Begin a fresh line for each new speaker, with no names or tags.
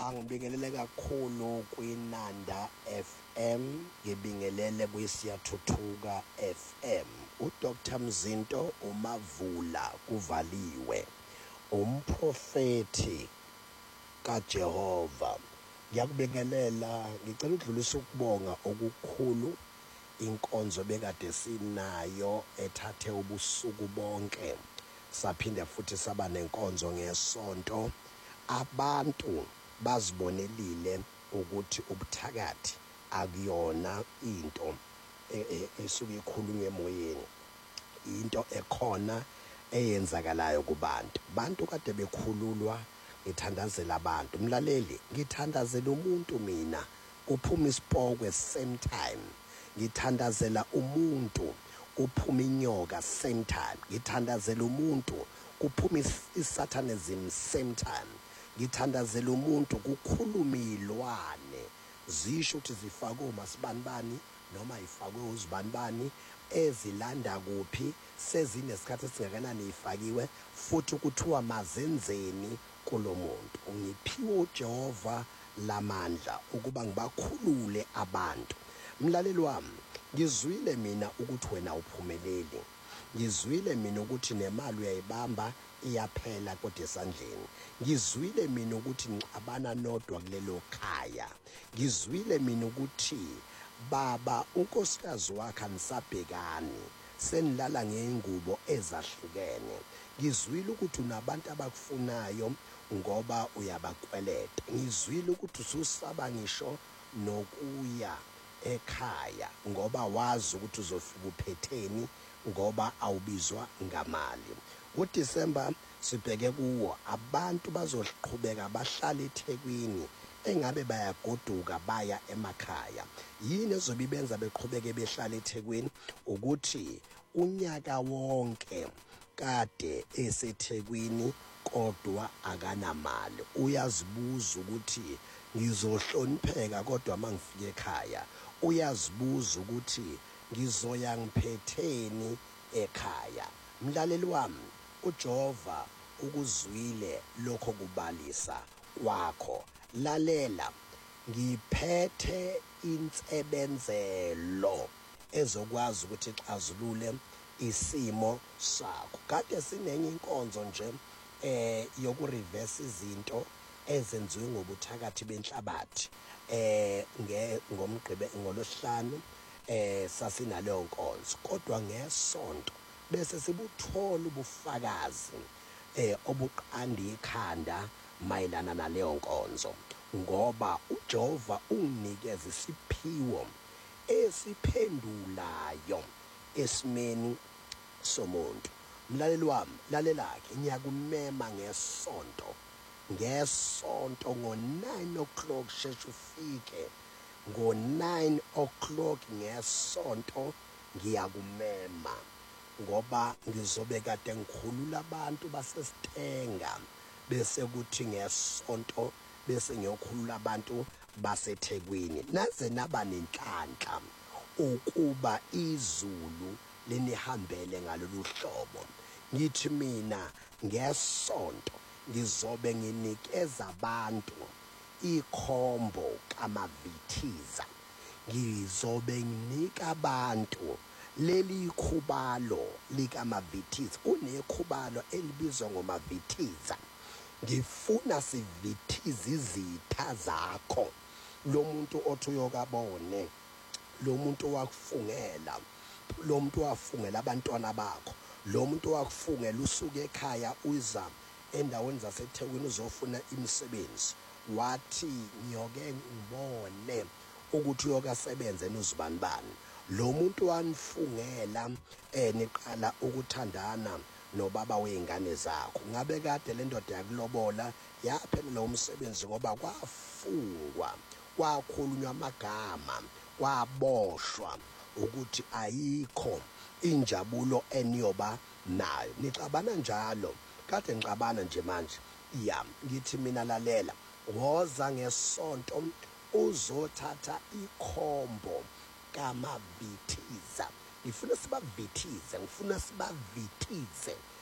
Ngibingelele kakhulu kwinanda FM, ngibingelele kwiSiyathuthuka FM. uDr Mzinto uMavula kuvaliwe, umprofeti kaJehova. Ngiyakubingelela, ngicela ukudlulisa ukubonga okukhulu inkonzo bekade sinayo ethathe ubusuku bonke. Saphinda futhi saba nenkonzo ngesonto. Abantu bazibonelile ukuthi ubuthakathi akuyona into esuke ikhulunywe emoyeni, into ekhona eyenzakalayo kubantu. Bantu kade bekhululwa, ngithandazela abantu. Mlaleli, ngithandazela umuntu mina uphuma isipokwe same time. Ngithandazela umuntu uphuma inyoka same time. Ngithandazela umuntu kuphuma isatanism same time. Ngithandazela umuntu kukhuluma ilwane zisho ukuthi zifakwe uMasibanibani noma ifakwe uZibanibani, ezilanda kuphi, sezinesikhathi esingakanani ifakiwe, futhi kuthiwa mazenzeni kulo muntu. Ngiphiwe uJehova lamandla ukuba ngibakhulule abantu. Mlaleli wami, ngizwile mina ukuthi wena uphumelele. Ngizwile mina ukuthi nemali uyayibamba iyaphela kodwa esandleni. Ngizwile mina ukuthi ngixabana nodwa kulelo khaya. Ngizwile mina ukuthi baba unkosikazi wakhe anisabhekani, senilala ngeingubo ezahlukene. Ngizwile ukuthi unabantu abakufunayo ngoba uyabakweleta. Ngizwile ukuthi ususaba ngisho nokuya ekhaya ngoba wazi ukuthi uzofika uphetheni, ngoba awubizwa ngamali. uDisemba sibheke kuwo, abantu bazoqhubeka bahlala eThekwini engabe bayagoduka baya emakhaya. Yini ezobe ibenza beqhubeke behlala eThekwini? Ukuthi unyaka wonke kade eseThekwini kodwa akanamali. Uyazibuza ukuthi ngizohlonipheka kodwa mangifika ekhaya. Uyazibuza ukuthi ngizoya ngiphetheni ekhaya. Mlaleli wami, uJehova ukuzwile lokho kubalisa kwakho. Lalela, ngiphethe insebenzelo ezokwazi ukuthi ixazulule isimo sakho. Kade sinenye inkonzo nje yokureverse izinto ezenziwe ngobuthakathi benhlabathi. ngolosihlanu sasinaleyo nkonzo, kodwa ngesonto bese sibuthola ubufakazi obuqanda ikhanda mayelana naleyo nkonzo, ngoba uJehova unginikeza isiphiwo esiphendulayo esimeni somuntu. Mlaleli wami, lalela-ke, ngiyakumema ngesonto ngo-9 o'clock sheshe ufike ngo-9 o'clock ngesonto. Ngiyakumema ngoba ngizobe kade ngikhulula abantu baseStenga, bese kuthi ngesonto bese ngiyokhulula abantu baseThekwini. Naze naba nenhlanhla ukuba izulu linihambele ngalolu hlobo. Ngithi mina ngesonto ngizobe nginikeza abantu ikhombo kaMavithiza. Ngizobe nginika abantu leli khubalo likaMavithiza. Kunekhubalo elibizwa ngoMavithiza. Ngifuna sivithize izitha zakho. Lo muntu othi uyokabone, lo muntu wakufungela, lo muntu wafungela abantwana bakho, lo muntu wakufungela usuke ekhaya uza endaweni zaseThekwini uzofuna imisebenzi, wathi ngiyoke ngibone ukuthi uyokasebenza noZibanibani. Lo muntu wanifungela niqala ukuthandana nobaba weingane zakho. Ngabe kade le ndoda yakulobola yaphelela umsebenzi ngoba kwafungwa, kwakhulunywa amagama, kwaboshwa ukuthi ayikho injabulo eniyoba nayo. Nixabana njalo, kade ngixabana nje manje. Ngithi mina lalela, woza ngesonto uzothatha ikhombo kaMavithiza. Ngifuna sibavithize